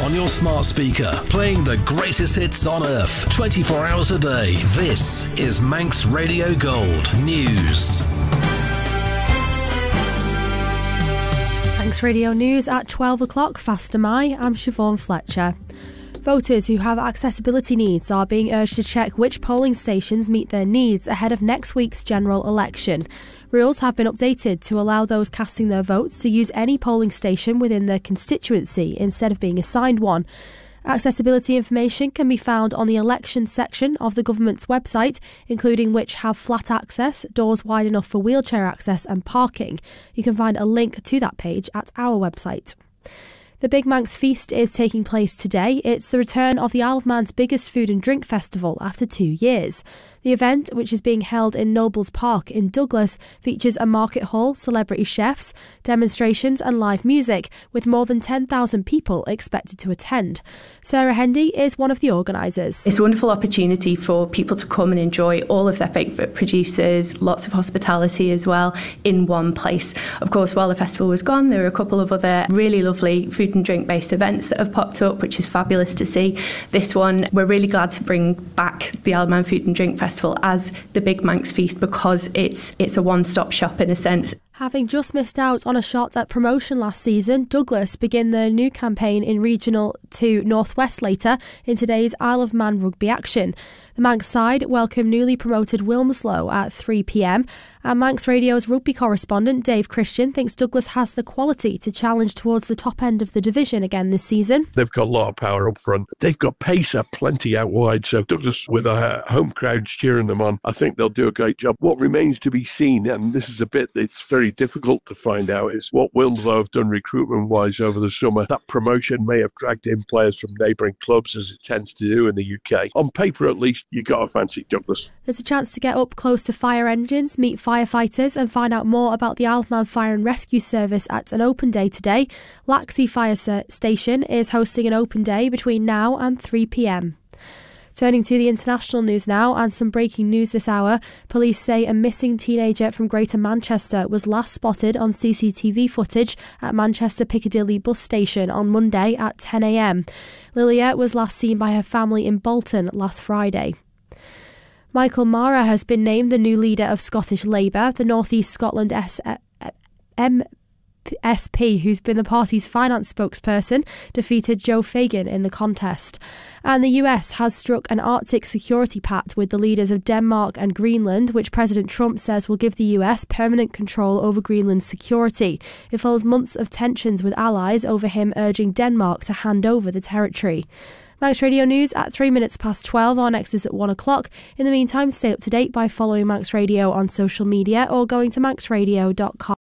on your smart speaker, playing the greatest hits on earth, 24 hours a day. This is Manx Radio Gold News. Manx Radio News at 12 o'clock. Faster My, I'm Siobhan Fletcher. Voters who have accessibility needs are being urged to check which polling stations meet their needs ahead of next week's general election. Rules have been updated to allow those casting their votes to use any polling station within their constituency instead of being assigned one. Accessibility information can be found on the elections section of the government's website, including which have flat access, doors wide enough for wheelchair access and parking. You can find a link to that page at our website. The Big Manx Feast is taking place today. It's the return of the Isle of Man's biggest food and drink festival after 2 years. The event, which is being held in Nobles Park in Douglas, features a market hall, celebrity chefs, demonstrations and live music, with more than 10,000 people expected to attend. Sarah Hendy is one of the organisers. It's a wonderful opportunity for people to come and enjoy all of their favourite producers, lots of hospitality as well, in one place. Of course, while the festival was gone, there were a couple of other really lovely food and drink based events that have popped up, which is fabulous to see. This one, we're really glad to bring back the Isle of Man Food and Drink Festival as the Big Manx Feast because it's a one-stop shop in a sense. Having just missed out on a shot at promotion last season, Douglas begin their new campaign in Regional 2 North West later in today's Isle of Man rugby action. The Manx side welcome newly promoted Wilmslow at 3 p.m. And Manx Radio's rugby correspondent Dave Christian thinks Douglas has the quality to challenge towards the top end of the division again this season. They've got a lot of power up front. They've got pace plenty out wide, so Douglas, with a home crowd cheering them on, I think they'll do a great job. What remains to be seen, and this is a bit that's very difficult to find out, is what Wilmslow have done recruitment-wise over the summer. That promotion may have dragged in players from neighbouring clubs, as it tends to do in the UK. On paper, at least, you got to fancy Douglas. There's a chance to get up close to fire engines, meet firefighters and find out more about the Isle of Man Fire and Rescue Service at an open day today. Laxey Fire Station is hosting an open day between now and 3 p.m. Turning to the international news now, and some breaking news this hour. Police say a missing teenager from Greater Manchester was last spotted on CCTV footage at Manchester Piccadilly bus station on Monday at 10 a.m. Lilia was last seen by her family in Bolton last Friday. Michael Mara has been named the new leader of Scottish Labour. The North East Scotland SP, who's been the party's finance spokesperson, defeated Joe Fagan in the contest. And the US has struck an Arctic security pact with the leaders of Denmark and Greenland, which President Trump says will give the US permanent control over Greenland's security. It follows months of tensions with allies over him urging Denmark to hand over the territory. Manx Radio News at 3 minutes past 12. Our next is at 1 o'clock. In the meantime, stay up to date by following Manx Radio on social media or going to manxradio.com.